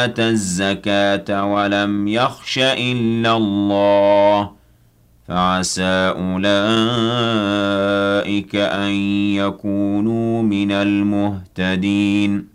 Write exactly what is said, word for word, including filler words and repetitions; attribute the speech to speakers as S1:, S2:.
S1: آتَى الزَّكَاةَ وَلَمْ يَخْشَ إِلَّا اللَّهَ فَعَسَىٰ أُولَٰئِكَ أَن يَكُونُوا مِنَ الْمُهْتَدِينَ